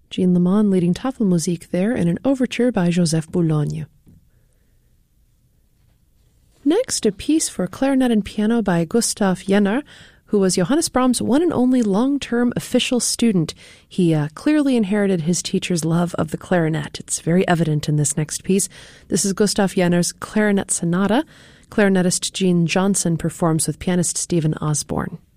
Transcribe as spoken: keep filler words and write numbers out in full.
Jean Lemon leading Tafelmusik there in an overture by Joseph Boulogne. Next, a piece for clarinet and piano by Gustav Jenner, who was Johannes Brahms' one and only long-term official student. He uh, clearly inherited his teacher's love of the clarinet. It's very evident in this next piece. This is Gustav Jenner's Clarinet Sonata. Clarinetist Gene Johnson performs with pianist Stephen Osborne.